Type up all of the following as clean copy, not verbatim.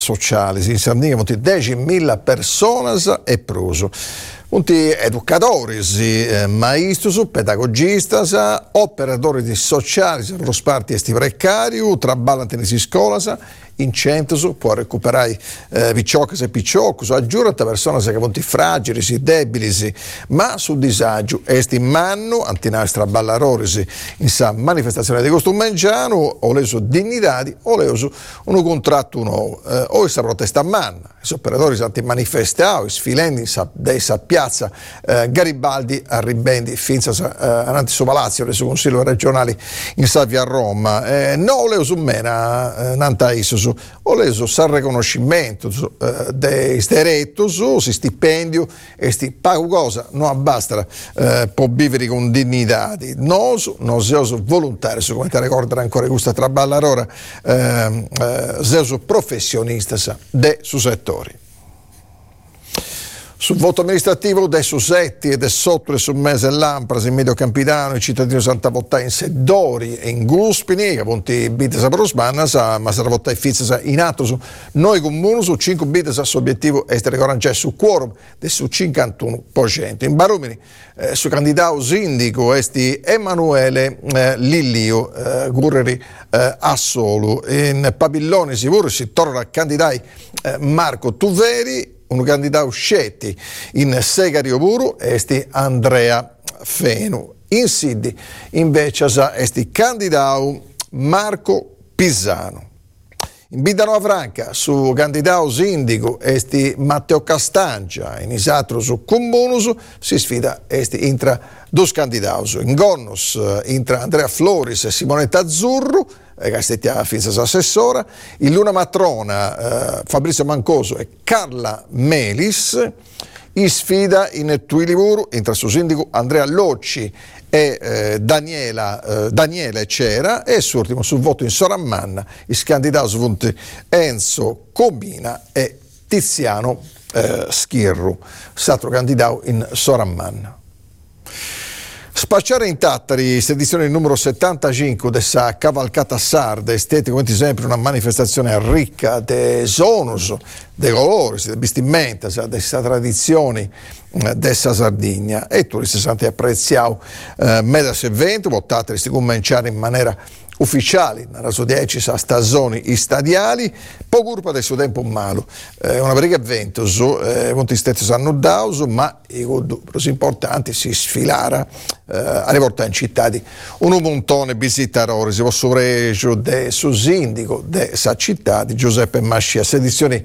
sociali. In Sardegna molti 10.000 persone e pruso. Molti educatori, maestri, pedagogisti, operatori sociali, lo sparti esti precari, traballano in scuola, in centro può recuperare picciocche e picciocchi, aggiunta persone che sono fragili, debili, ma sul disagio esti manno, antinare traballarori in sa manifestazione di questo mangiano, o le sue dignità, o le sue un contratto nuovo, o questa protesta manna. Gli operatori sono manifestati, sfilendo in sa piazza Garibaldi a Ribendi, finza avanti su palazzo, le sue consigli regionali in Savia a Roma. No, le sue mena, nanta iso, o leso sa riconoscimento dei diretti, si stipendio e sti pago cosa non abbasta può vivere con dignità. Non siamo volontari, come ti ricordare ancora questa traballarora, siamo professionisti de su settori. Sul voto amministrativo dei Susetti e del sotto e sul mese Lampras in Medio Campidano, i cittadini Santa Votà in Seddori e in Guspini, che punti bites a Brosmanas, ma sarà votare Fizzas in Atos, noi comuni su 5 bites su obiettivo estere corancè su quorum del su 51%. In Barumini, su candidato sindaco esti Emanuele Lillio, Gurreri Assolu, in Pavilloni si torna a candidare Marco Tuveri, un candidato scetti in Segario Buru esti Andrea Fenu. In Siddi invece esti candidato Marco Pisano. In Bidanova Franca su candidato sindaco esti Matteo Castancia, in Isatro su Comunus si sfida esti intra dos candidatos. In Gonnos intra Andrea Floris e Simonetta Azzurro, che stettia finza assessora, in Luna Matrona Fabrizio Mancoso e Carla Melis, in sfida in Tuilivuru intra suo sindaco Andrea Locci e Daniele Cera, e sull'ultimo sul voto in Sorammanna i candidati vunti Enzo Comina e Tiziano Schirru, stato candidato in Sorammanna. Spacciare in Tattari, edizione numero 75 dessa cavalcata sarda, estetica come sempre una manifestazione ricca di sonus, di colori, di vestimenta, di questa tradizione dessa Sardegna, e turisti santi apprezzati medas evento, votate si cominciare in maniera ufficiali, nella sua 10 stagioni stadiali, poco gruppo del suo tempo malo, una briga evento, molti stessi hanno dato, ma i più importanti si sfilara alle volte in città di un montone visitarori, si può sovregio del suo sindaco della città di Giuseppe Mascia, edizioni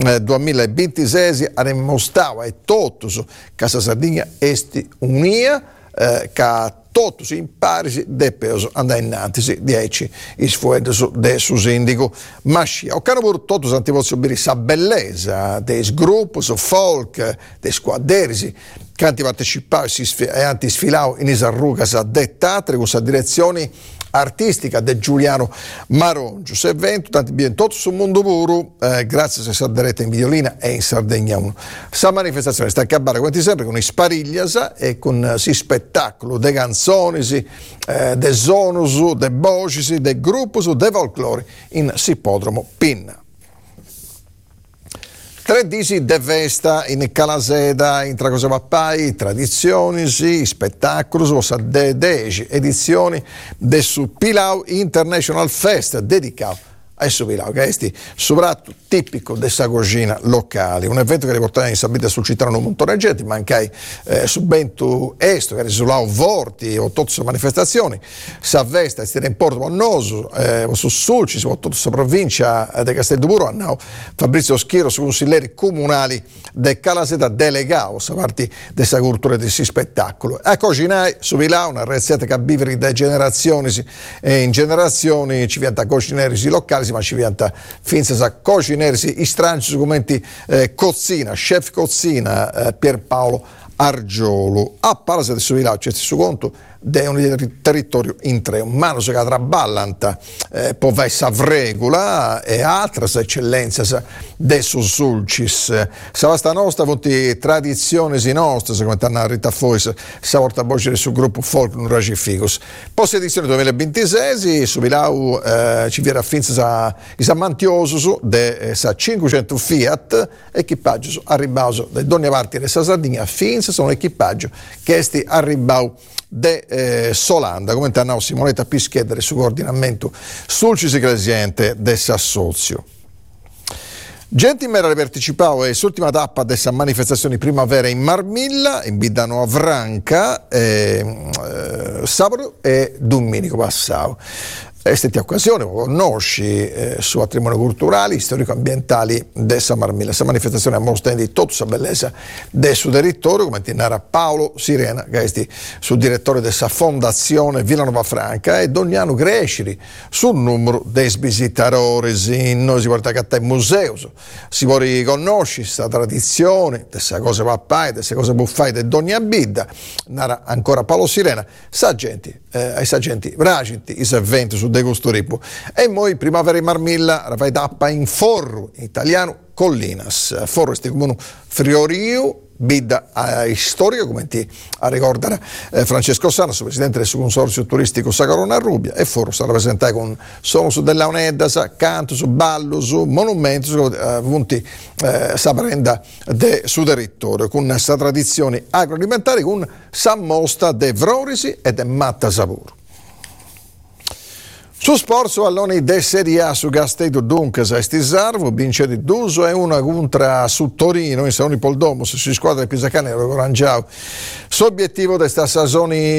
2026 abbiamo mostrato e tutti Casa Sardegna esti unia, che tutti si imparisi de peso andare innanzi 10 isfuendo del suo sindaco Mascia. O cano pur tutti santi vogliono bere sa bellezza dei gruppi, folk, dei squadresi, che hanno partecipato e hanno sfilato in Isarrugas de teatri con sa direzione artistica di Giuliano Marongio. Se evento, tanti bien tutto sul mondo puro, grazie a Sarderetta in Videolina e in Sardegna 1. Questa manifestazione sta a acabare, come sempre, con i spariglias e con si spettacolo, de canzoni, de sonus, de voci, de gruppi, de folklore in Sipodromo Pinna. 3 disi de festa in Calaseda, in Tracosa Pappai, tradizioni, spettacoli, de 10 edizioni del su Pilau International Fest, dedicato a su Pilau, che è soprattutto tipico della cucina locale. Un evento che riportava in Sabita sul cittadino Montoreggetti, ma anche su Bento Esto, che era sull'Au Vorti, o tutte le manifestazioni. Sa festa è in Porto Monnoso, su Sulci, su tutta la provincia di Castelduburo, hanno Fabrizio Schiro, su consiglieri comunali de Calaseta delegato, sa parte della cultura e del spettacolo. A cucinare su Pilau, una ricetta che vive da generazioni e in generazioni ci viene cucinari locali, ma ci viene finza a cucinare i stranci documenti Cozzina, chef Cozzina Pierpaolo Argiolo. A Palazzo del Suvilao c'è su conto de un territorio in tre. Un mano che traballanta poi savregula e altre eccellenze de sulcis. Savasta nostra avuti tradizioni nostre, come hanno Rita Fois, sa porta voce sul gruppo folk non ragificus. Post edizione 2026 su Bilau ci viene a finza i mantiosos de sa 500 Fiat equipaggio arribato da ogni parte della Sardegna finza sono equipaggio che esti arribau de Solanda, come hanno Simonetta Pischedere su coordinamento sul Cisiglesiente del Sassozio. Gente in mera partecipavo e l'ultima tappa della manifestazione primavera in Marmilla, in Bidano a Vranca, sabato e domenica passato. Questa occasione conosci su patrimonio culturale, storico-ambientali della Marmilla. Questa manifestazione mostra di tutta la bellezza del suo territorio, come narra Paolo Sirena, che è sul direttore della Fondazione Villanova Franca, e ogni anno crescere sul numero dei visitatori. Noi si porta a te museo, si può riconoscere questa tradizione, queste cose pappai, queste cose buffai di ogni abita. Narra ancora Paolo Sirena, ai sagenti ragenti, i eventi su De Gusto Ripu. E poi primavera in Marmilla, la tappa in Forro, in italiano Collinas. Forro è comune Friorio, bida storica, come ti ricorda Francesco Sano, presidente del consorzio turistico Sagarona Rubia, e Forro sarà presentato con sono su della Onedda, canto, su ballo, su monumenti, su punti saprenda del suo territorio, con questa tradizione agroalimentare, con sa mostra de Vrorisi e de Matta Sapur. Su sport, su alloni de Serie A su Gastedo Duncas a Stisarvo, vince di Duso e una contro su Torino in Saoni Poldomos, su squadra di Pisacane e Rorangiao. L'obiettivo di questa stagione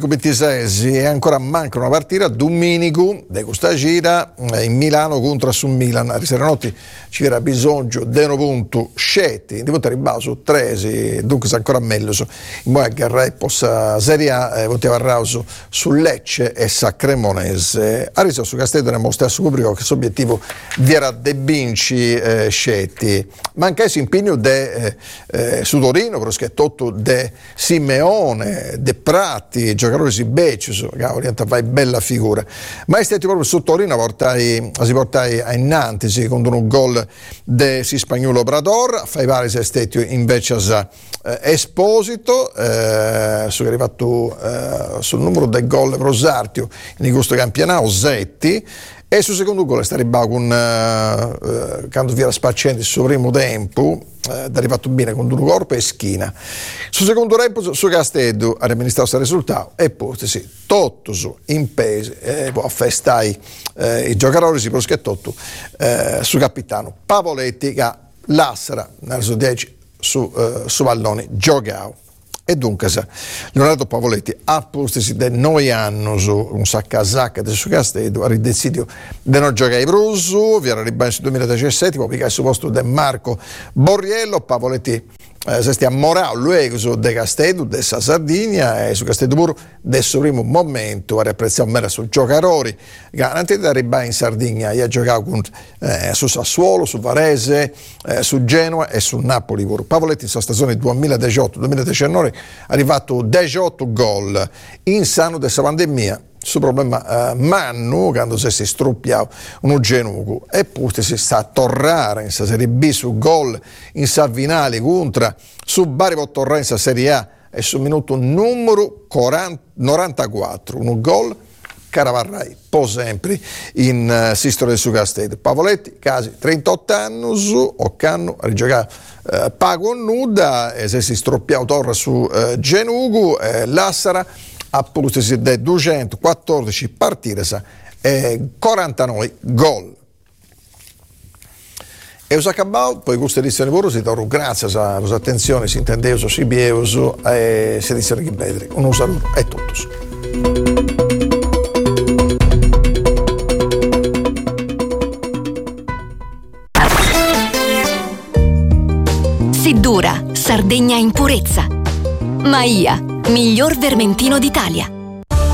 25-26 e ancora manca una partita domenico di questa gira in Milano contro su Milan. A Serenotti ci era bisogno di un punto scetti, di poter arrivare su 13, dunque ancora meglio. In modo che possa Serie A poteva arrivare su Lecce e sa Cremonese. A riso su Castello nel stesso pubblico che l'obiettivo era de vinci scetti, ma anche si impegno de su Torino, perché tutto de Simeone, de Prati, giocatori si becci, orienta fai bella figura, ma è stato proprio su Torino si portai a Nantes con un gol de si spagnolo Brador, fai vari se stati invece a Esposito, su che è arrivato sul numero del gol Rosartio in questo campionato Zetti, e sul secondo gol è stato arrivato con quando via spaccenti sul primo tempo, è arrivato bene con due corpo e schina. Sul secondo tempo su Castello ha amministrato questo risultato e poi tutto su in pesi può festai i giocatori si prosche tutto su capitano Pavoletti che l'assera nel suo 10 su pallone giocavo. E dunque, Leonardo Pavoletti ha posto da 9 anni su un sacca del suo Castello, ha deciso di non giocare in Brusu, vi era ribasso nel 2017, poi piccare sul posto di Marco Borriello. Pavoletti si stia a Morao, lui su De Castello, della Sardegna, e su Castello Burro, del suo primo momento, ha apprezzato meno sul giocatori, che anche da arrivare in Sardegna, ha giocato con, su Sassuolo, su Varese, su Genoa e su Napoli. Pavoletti in sua stagione 2018-2019 è arrivato 18 gol in sano della pandemia. Su problema Mannu, quando si struppiava un genuco, e poi si sta a tornare in Serie B su gol in Savinali contro su Bari tornare in Serie A e sul minuto numero 94 un gol Caravarrai po' sempre in Sistolo del Castello. Pavoletti, casi 38 anni su Occanno a rigiocare pago nuda e se si stroppiava torna su Genugu Lassara a posti da 214 partite e 49 gol. E us acabau, poi questa edizione di si torna grazie alla vostra attenzione, si intendeu, si bieu, e si edizione che bedri. Un saluto a tutti. Siddura, Sardegna in purezza. Maia, miglior vermentino d'Italia.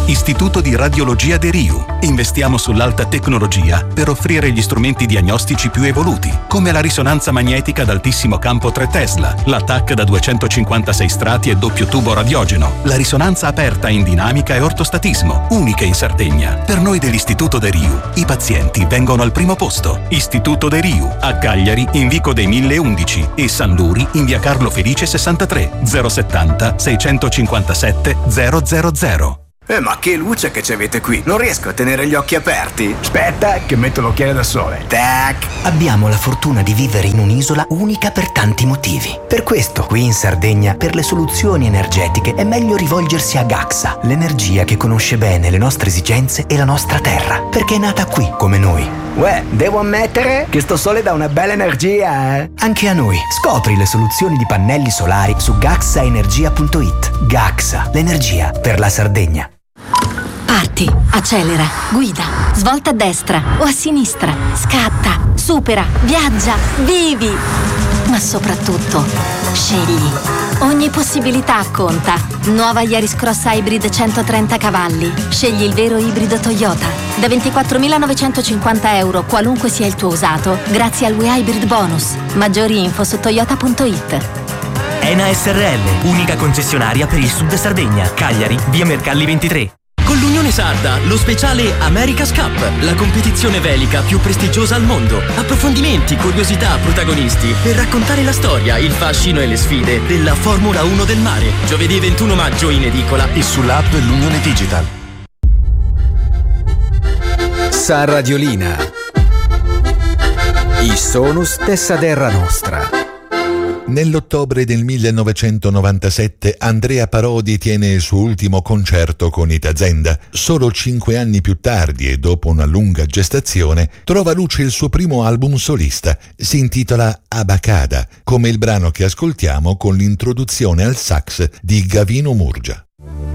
Istituto di Radiologia De Riu. Investiamo sull'alta tecnologia per offrire gli strumenti diagnostici più evoluti, come la risonanza magnetica ad altissimo campo 3 Tesla, la TAC da 256 strati e doppio tubo radiogeno, la risonanza aperta in dinamica e ortostatismo, uniche in Sardegna. Per noi dell'Istituto De Riu, i pazienti vengono al primo posto. Istituto De Riu, a Cagliari in Vico dei 1011 e San Luri in via Carlo Felice 63 070 657 000. Ma che luce che ci avete qui! Non riesco a tenere gli occhi aperti. Aspetta, che metto l'occhiale da sole. Tac! Abbiamo la fortuna di vivere in un'isola unica per tanti motivi. Per questo, qui in Sardegna, per le soluzioni energetiche è meglio rivolgersi a Gaxa, l'energia che conosce bene le nostre esigenze e la nostra terra, perché è nata qui, come noi. Uè, devo ammettere che sto sole dà una bella energia, eh? Anche a noi. Scopri le soluzioni di pannelli solari su gaxaenergia.it. Gaxa, l'energia per la Sardegna. Parti, accelera, guida, svolta a destra o a sinistra, scatta, supera, viaggia, vivi! Ma soprattutto, scegli. Ogni possibilità conta. Nuova Yaris Cross Hybrid 130 cavalli. Scegli il vero ibrido Toyota. Da 24.950 euro, qualunque sia il tuo usato, grazie al WeHybrid Bonus. Maggiori info su toyota.it. ENA SRL, unica concessionaria per il Sud Sardegna, Cagliari, via Mercalli 23. Con l'Unione Sarda, lo speciale America's Cup, la competizione velica più prestigiosa al mondo. Approfondimenti, curiosità, protagonisti per raccontare la storia, il fascino e le sfide della Formula 1 del mare. Giovedì 21 maggio in edicola e sull'app L'Unione Digital. Sa Radiolina. I sonus dessa terra nostra. Nell'ottobre del 1997 Andrea Parodi tiene il suo ultimo concerto con Itazenda. Solo 5 anni più tardi e dopo una lunga gestazione trova luce il suo primo album solista. Si intitola Abacada, come il brano che ascoltiamo con l'introduzione al sax di Gavino Murgia.